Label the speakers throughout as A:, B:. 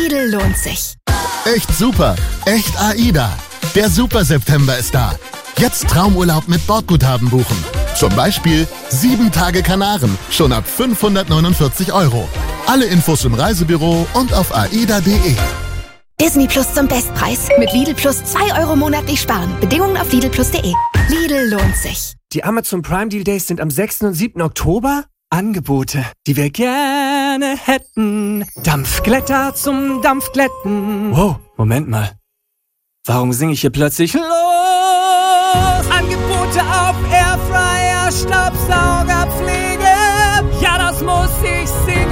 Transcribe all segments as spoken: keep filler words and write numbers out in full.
A: Lidl lohnt sich.
B: Echt super, echt AIDA. Der Super-September ist da. Jetzt Traumurlaub mit Bordguthaben buchen. Zum Beispiel sieben Tage Kanaren, schon ab fünfhundertneunundvierzig Euro. Alle Infos im Reisebüro und auf aida punkt de.
A: Disney Plus zum Bestpreis. Mit Lidl Plus zwei Euro monatlich sparen. Bedingungen auf lidl plus punkt de. Lidl lohnt sich.
C: Die Amazon Prime Deal Days sind am sechsten und siebten Oktober. Angebote, die wir gerne hätten. Dampfglätter zum Dampfglätten. Wow, Moment mal. Warum singe ich hier plötzlich los? Angebote auf Airfryer, Staubsaugerpflege. Ja, das muss ich singen.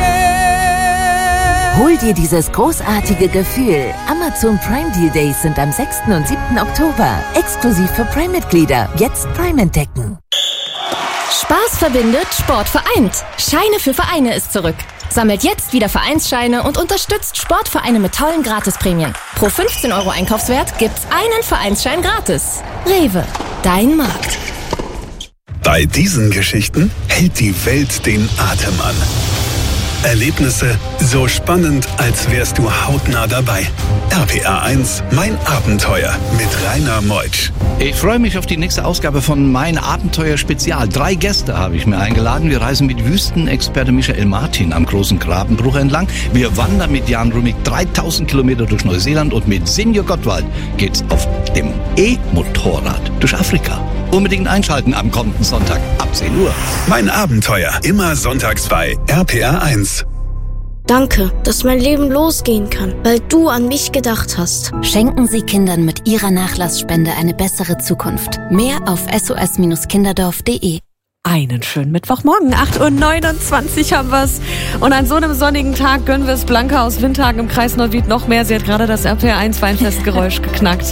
D: Hol dir dieses großartige Gefühl. Amazon Prime Deal Days sind am sechsten und siebten Oktober. Exklusiv für Prime-Mitglieder. Jetzt Prime entdecken.
E: Spaß verbindet, Sport vereint. Scheine für Vereine ist zurück. Sammelt jetzt wieder Vereinsscheine und unterstützt Sportvereine mit tollen Gratisprämien. Pro fünfzehn Euro Einkaufswert gibt's einen Vereinsschein gratis. Rewe, dein Markt.
F: Bei diesen Geschichten hält die Welt den Atem an. Erlebnisse so spannend, als wärst du hautnah dabei. R P R eins, mein Abenteuer mit Rainer Meutsch.
G: Ich freue mich auf die nächste Ausgabe von Mein Abenteuer Spezial. Drei Gäste habe ich mir eingeladen. Wir reisen mit Wüstenexperte Michael Martin am großen Grabenbruch entlang. Wir wandern mit Jan Rumig dreitausend Kilometer durch Neuseeland und mit Senior Gottwald geht's auf dem E-Motorrad durch Afrika. Unbedingt einschalten am kommenden Sonntag ab zehn Uhr.
F: Mein Abenteuer, immer sonntags bei R P R eins.
H: Danke, dass mein Leben losgehen kann, weil du an mich gedacht hast.
D: Schenken Sie Kindern mit Ihrer Nachlassspende eine bessere Zukunft. Mehr auf s o s kinderdorf punkt de.
I: Einen schönen Mittwochmorgen, acht Uhr neunundzwanzig haben wir's. Und an so einem sonnigen Tag gönnen wir es Blanca aus Windhagen im Kreis Neuwied noch mehr. Sie hat gerade das R P R eins Weinfestgeräusch geknackt.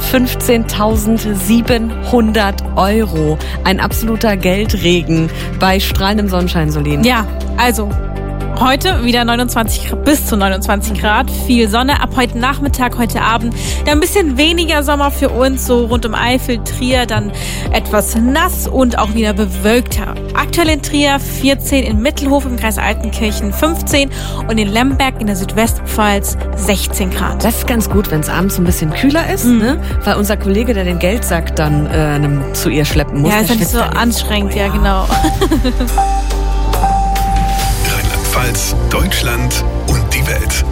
I: fünfzehntausendsiebenhundert Euro. Ein absoluter Geldregen bei strahlendem Sonnenschein, Solin.
J: Ja, also heute wieder neunundzwanzig bis zu neunundzwanzig Grad, viel Sonne, ab heute Nachmittag, heute Abend, dann ein bisschen weniger Sommer für uns, so rund um Eifel, Trier, dann etwas nass und auch wieder bewölkter. Aktuell in Trier vierzehn, in Mittelhof im Kreis Altenkirchen fünfzehn und in Lemberg in der Südwestpfalz sechzehn Grad.
I: Das ist ganz gut, wenn es abends ein bisschen kühler ist, mhm. ne? Weil unser Kollege, der den Geldsack dann äh, zu ihr schleppen muss.
J: Ja, ist nicht so anstrengend, oh, ja. ja genau.
F: Rheinland-Pfalz, Deutschland und die Welt.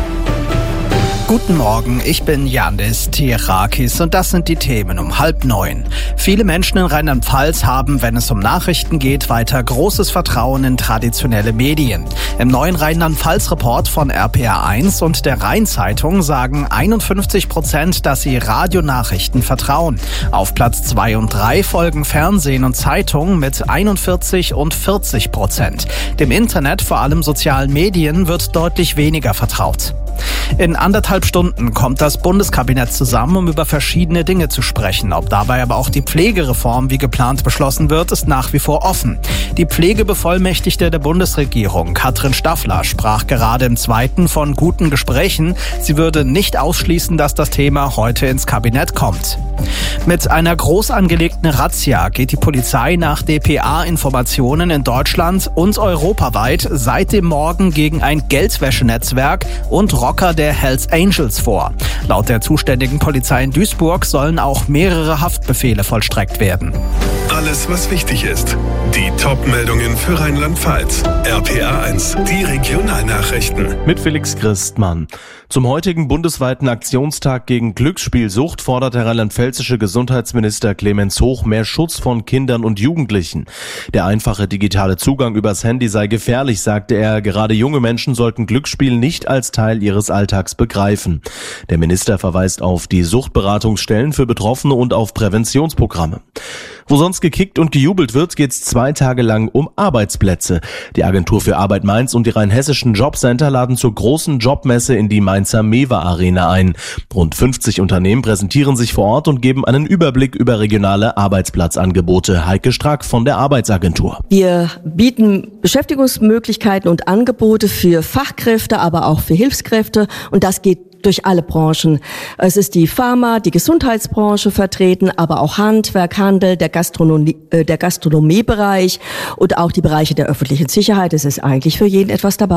K: Guten Morgen, ich bin Yandis Tirakis und das sind die Themen um halb neun. Viele Menschen in Rheinland-Pfalz haben, wenn es um Nachrichten geht, weiter großes Vertrauen in traditionelle Medien. Im neuen Rheinland-Pfalz-Report von R P R eins und der Rhein-Zeitung sagen einundfünfzig Prozent, dass sie Radionachrichten vertrauen. Auf Platz zwei und drei folgen Fernsehen und Zeitung mit einundvierzig und vierzig Prozent. Dem Internet, vor allem sozialen Medien, wird deutlich weniger vertraut. In anderthalb Stunden kommt das Bundeskabinett zusammen, um über verschiedene Dinge zu sprechen. Ob dabei aber auch die Pflegereform wie geplant beschlossen wird, ist nach wie vor offen. Die Pflegebevollmächtigte der Bundesregierung, Katrin Staffler, sprach gerade im zweiten von guten Gesprächen. Sie würde nicht ausschließen, dass das Thema heute ins Kabinett kommt. Mit einer groß angelegten Razzia geht die Polizei nach D P A-Informationen in Deutschland und europaweit seit dem Morgen gegen ein Geldwäschenetzwerk und Rocker der Hells Angels vor. Laut der zuständigen Polizei in Duisburg sollen auch mehrere Haftbefehle vollstreckt werden.
F: Alles, was wichtig ist. Die Top-Meldungen für Rheinland-Pfalz. R P R eins, die Regionalnachrichten.
L: Mit Felix Christmann. Zum heutigen bundesweiten Aktionstag gegen Glücksspielsucht fordert der rheinland-pfälzische Gesundheitsminister Clemens Hoch mehr Schutz von Kindern und Jugendlichen. Der einfache digitale Zugang übers Handy sei gefährlich, sagte er. Gerade junge Menschen sollten Glücksspiel nicht als Teil ihres Alltags begreifen. Der Minister verweist auf die Suchtberatungsstellen für Betroffene und auf Präventionsprogramme. Wo sonst gekickt und gejubelt wird, geht's zwei Tage lang um Arbeitsplätze. Die Agentur für Arbeit Mainz und die rheinhessischen Jobcenter laden zur großen Jobmesse in die Mainzer Mewa Arena ein. Rund fünfzig Unternehmen präsentieren sich vor Ort und geben einen Überblick über regionale Arbeitsplatzangebote. Heike Strack von der Arbeitsagentur.
M: Wir bieten Beschäftigungsmöglichkeiten und Angebote für Fachkräfte, aber auch für Hilfskräfte, und das geht durch alle Branchen. Es ist die Pharma, die Gesundheitsbranche vertreten, aber auch Handwerk, Handel, der Gastronomie, äh, der Gastronomiebereich und auch die Bereiche der öffentlichen Sicherheit. Es ist eigentlich für jeden etwas dabei.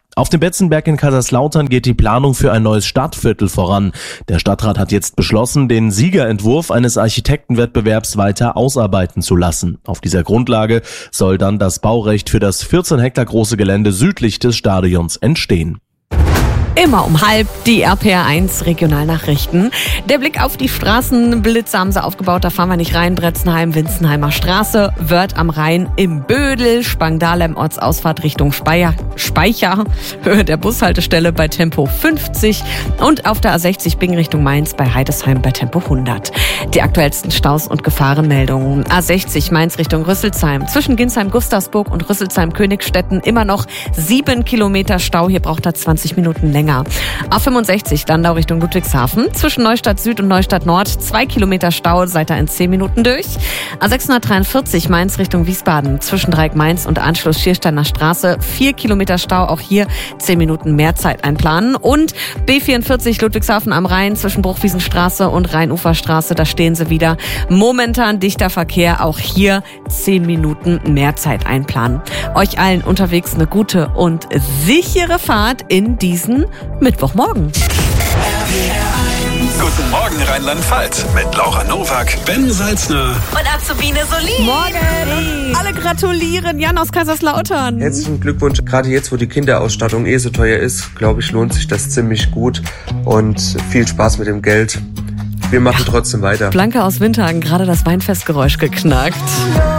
L: Auf dem Betzenberg in Kaiserslautern geht die Planung für ein neues Stadtviertel voran. Der Stadtrat hat jetzt beschlossen, den Siegerentwurf eines Architektenwettbewerbs weiter ausarbeiten zu lassen. Auf dieser Grundlage soll dann das Baurecht für das vierzehn Hektar große Gelände südlich des Stadions entstehen.
I: Immer um halb die R P R eins Regionalnachrichten. Der Blick auf die Straßenblitze haben sie aufgebaut, da fahren wir nicht rein. Bretzenheim, Winzenheimer Straße, Wörth am Rhein im Bödel, Spangdahlem Ortsausfahrt Richtung Speicher, Speicher, Höhe der Bushaltestelle bei Tempo fünfzig und auf der A sechzig Bing Richtung Mainz bei Heidesheim bei Tempo hundert. Die aktuellsten Staus und Gefahrenmeldungen. A sechzig Mainz Richtung Rüsselsheim, zwischen Ginsheim, Gustavsburg und Rüsselsheim, Königstetten immer noch sieben Kilometer Stau, hier braucht er zwanzig Minuten länger. A fünfundsechzig Landau Richtung Ludwigshafen, zwischen Neustadt Süd und Neustadt Nord zwei Kilometer Stau, seid ihr in zehn Minuten durch. A sechshundertdreiundvierzig Mainz Richtung Wiesbaden, zwischen Dreieck Mainz und Anschluss Schiersteiner Straße vier Kilometer Stau, auch hier zehn Minuten mehr Zeit einplanen. Und B vierundvierzig Ludwigshafen am Rhein, zwischen Bruchwiesenstraße und Rheinuferstraße, da stehen sie wieder. Momentan dichter Verkehr, auch hier zehn Minuten mehr Zeit einplanen. Euch allen unterwegs eine gute und sichere Fahrt in diesen Mittwochmorgen.
F: Guten Morgen Rheinland-Pfalz mit Laura Nowak, Ben Salzner
I: und Azubine Solin. Morgen. Alle gratulieren. Jan aus Kaiserslautern.
N: Herzlichen Glückwunsch. Gerade jetzt, wo die Kinderausstattung eh so teuer ist, glaube ich, lohnt sich das ziemlich gut. Und viel Spaß mit dem Geld. Wir machen trotzdem weiter.
I: Blanca aus Windhagen, gerade das Weinfestgeräusch geknackt.